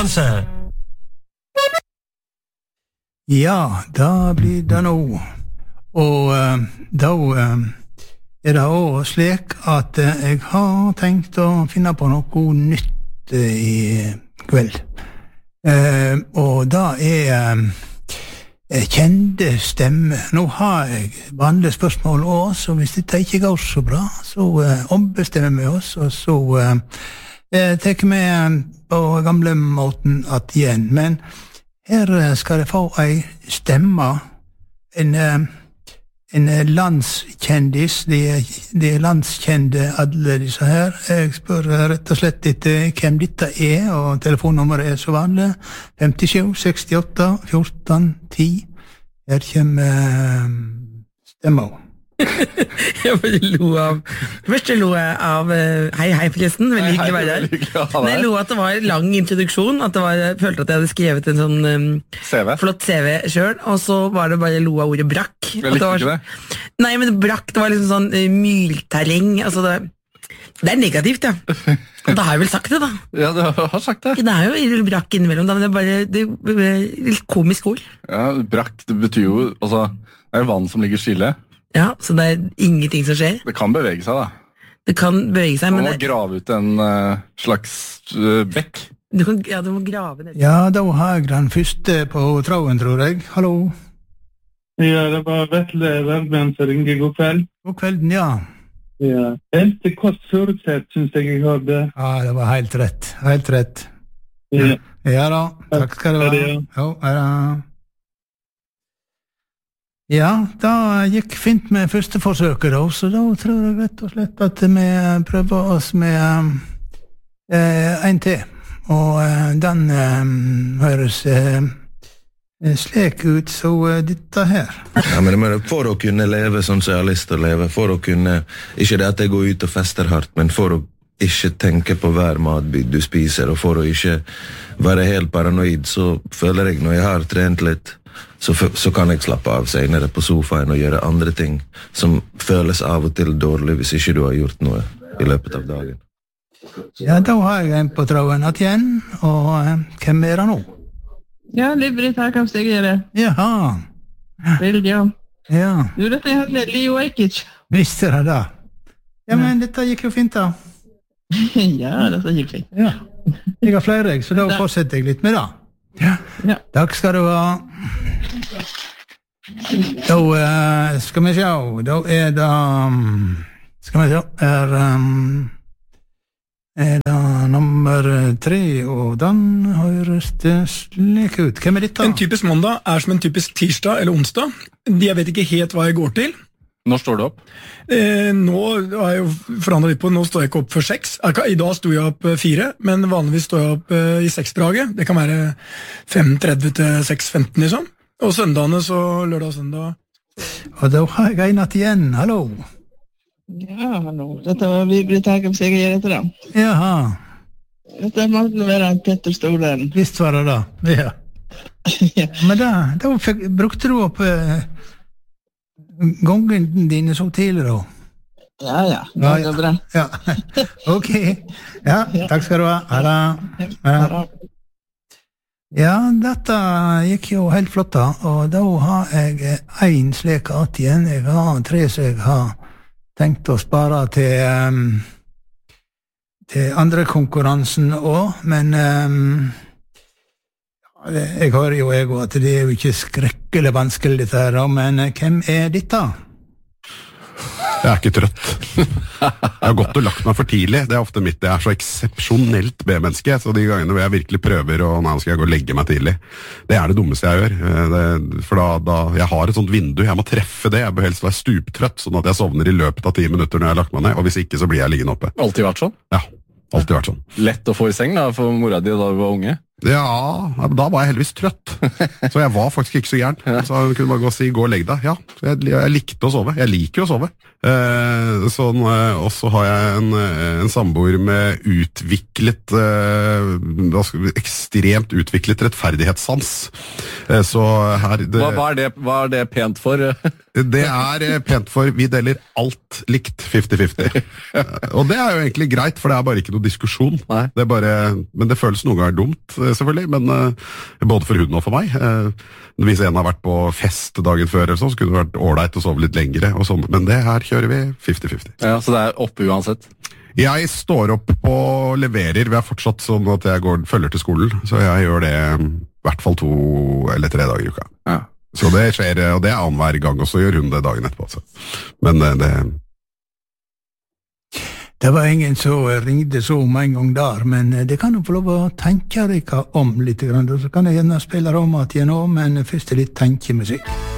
konkurranse. Ja, da blir det nå. Og da det også slik at jeg har tenkt å finne på noe nytt i kveld. Og da kjente stemme. Nå har jeg vanlige spørsmål også, og hvis dette ikke går så bra, så ombestemmer vi oss, og så tar vi på gamle måten at igjen. Men her skal jeg få ei stemme, en landskjendis, de landskjende alle disse her. Jeg spør rett og slett etter hvem dette og telefonnummeret så vanlig. 57 68 14 10. Her kommer stemma. Jeg bare lo av Først lo jeg av Hei forresten, veldig hyggelig å være der. Men jeg lo at det var en lang introduksjon, jeg følte at jeg hadde skrevet en sånn flott CV selv, og så var det bare lo av ordet brakk. Jeg likte ikke det. Nei, men brakk, det var liksom sånn mylterreng, altså det negativt, ja. Og da har jeg vel sagt det, da. Ja, du har sagt det. Det jo brakk innimellom, da, men det litt komisk ord. Ja, brakk, det betyr jo, altså, det vann som ligger stille. Ja, så det ingenting som skjer. Det kan bevege seg, da. Det kan bevege seg, men... Man må grave ut en slags bekk. Du må grave det. Ja, da har jeg den første på tråden, tror jeg. Hallo? Ja, det var Vetle Verdben som ringer. God kveld. God kvelden, ja. Ja, helt kort forutsett, synes jeg hørte. Ja, det var helt rett. Helt rett. Ja, ja da, takk skal du ha. Jo, ja da. Ja, da gikk fint med første forsøket, så da tror jeg rett og slett at vi prøver oss med en til. Og den høres slik ut, så dette her. Ja, men for å kunne leve sånn som jeg har lyst til å leve, for å kunne, ikke det at jeg går ut og fester hardt, men for å ikke tenke på hver matbit du spiser, og for å ikke være helt paranoid, så føler jeg når jeg har trent litt, så kan jeg slappe av senere på sofaen og gjøre andre ting som føles av og til dårlig hvis ikke du har gjort noe i løpet av dagen. Ja, da har jeg en på tråden igjen, og hvem det nå? Ja, Liv-Britt her, kan jeg gjøre det? Jaha. Veldig, ja. Ja. Du, dette hadde Leo Ajkic. Visste det da? Ja, men dette gikk jo fint da. Ja, dette gikk fint. Ja. Jeg har flere, så da fortsetter jeg litt med det. Ja. Takk skal du ha. Da skal vi se, da det skal vi se, det nummer 3, og den høres det slik ut. Hvem dette? En typisk mandag som en typisk tirsdag eller onsdag. Jeg vet ikke helt hva jeg går til. Når står du opp? Nå har jeg jo forandret litt på, nå står jeg ikke opp før 6. I dag sto jeg opp 4, men vanligvis står jeg opp i 6-draget. Det kan være 5:30 til 6:15 liksom. Og søndagene så lørdag og søndag. Og da har jeg en igjen, hallo. Ja, hallo. Dette var Liv-Britt her, kan jeg gjøre etter det? Jaha. Dette måtte være Petter Stolen. Visst var det da, ja. Men da brukte du opp gangen dine så tidlig da? Ja, det går bra. Ja. Ok, ja, takk skal du ha. Ha. Ja, dette gikk jo helt flott da, og da har jeg en slik at igjen. Jeg har 3 som jeg har tenkt å spare til andre konkurransen også, men jeg hører jo at det jo ikke skrekkelig vanskelig dette her, men hvem dette? Jeg ikke trøtt. Jeg har gått og lagt meg for tidlig. Det ofte mitt. Jeg så eksepsjonelt B-menneske, så de gangene hvor jeg virkelig prøver, og nå skal jeg gå og legge meg tidlig. Det det dummeste jeg gjør. For da jeg har et sånt vindu, jeg må treffe det. Jeg bør helst være stuptrøtt, sånn at jeg sovner i løpet av 10 minutter når jeg har lagt meg ned, og hvis ikke så blir jeg liggende oppe. Alltid vært sånn? Ja, alltid vært sånn. Lett å få i seng da, for mora di da du var unge? Ja, da var jeg heldigvis trøtt. Så jeg var faktisk ikke så gæren. Så jeg kunne bare gå og si, gå og legg deg. Ja, jeg likte å sove. Jeg liker å sove. Og så har jeg en samboer med utviklet, ekstremt utviklet rettferdighetssans. Så her... Hva det pent for? Det pent for vi deler alt likt 50-50. Og det jo egentlig greit, for det bare ikke noe diskusjon. Det men det føles noen ganger dumt, selvfølgelig, men både for hunden og for meg. Hvis en har vært på fest dagen før, eller så kunne det vært ålreit å sove litt lengre, og sånn. Men det her kjører vi 50-50. Ja, så det oppe uansett? Jeg står opp og leverer. Vi fortsatt sånn at jeg følger til skolen, så jeg gjør det i hvert fall 2 eller 3 dager i uka. Ja. Så det skjer, og det annenhver gang, og så gjør hun det dagen etterpå. Så. Men Det var ingen som ringte så om en gang der, men det kan jo få lov å tenke deg om litt, så kan jeg gjerne spille om at jeg nå, men først litt tenkemusikk.